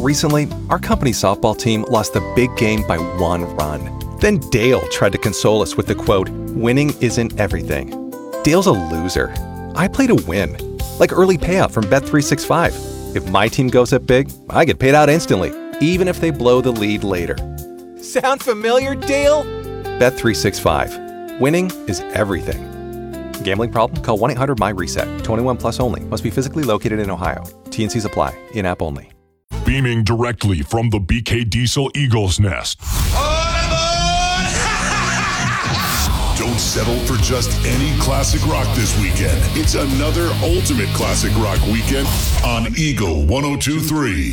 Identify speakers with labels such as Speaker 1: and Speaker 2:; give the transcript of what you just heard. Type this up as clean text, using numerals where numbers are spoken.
Speaker 1: Recently, our company softball team lost the big game by 1 run. Then Dale tried to console us with the quote, "Winning isn't everything." Dale's a loser. I play to win. Like early payout from Bet365. If my team goes up big, I get paid out instantly, even if they blow the lead later. Sound familiar, Dale? Bet365. Winning is everything. Gambling problem? Call 1-800-MY-RESET. 21 plus only. Must be physically located in Ohio. T&Cs apply. In-app only.
Speaker 2: Beaming directly from the BK Diesel Eagle's Nest.
Speaker 3: Don't settle for just any classic rock this weekend. It's another ultimate classic rock weekend on Eagle 102.3.